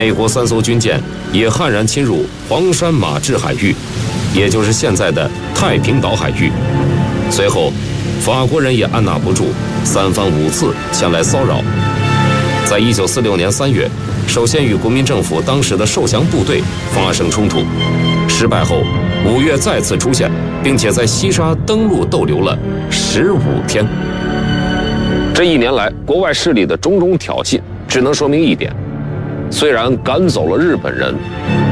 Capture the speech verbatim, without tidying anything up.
美国三艘军舰也悍然侵入黄山马治海域，也就是现在的太平岛海域。随后，法国人也按捺不住，三番五次前来骚扰。在一九四六年三月，首先与国民政府当时的受降部队发生冲突，失败后，五月再次出现，并且在西沙登陆逗留了十五天。这一年来，国外势力的种种挑衅，只能说明一点：虽然赶走了日本人，